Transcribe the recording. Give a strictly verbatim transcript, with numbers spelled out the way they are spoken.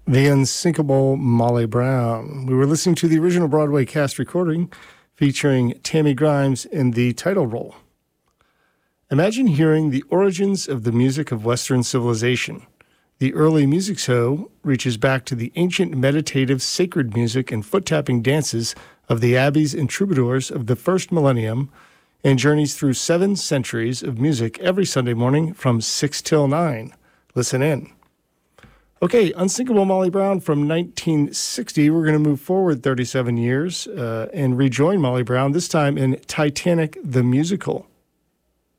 The unsinkable Molly Brown. We were listening to the original Broadway cast recording featuring Tammy Grimes in the title role. Imagine hearing the origins of the music of Western civilization. The early music show reaches back to the ancient meditative sacred music and foot-tapping dances of the abbeys and troubadours of the first millennium and journeys through seven centuries of music every Sunday morning from six till nine. Listen in. Okay, Unsinkable Molly Brown from nineteen sixty. We're going to move forward thirty-seven years uh, and rejoin Molly Brown, this time in Titanic the Musical.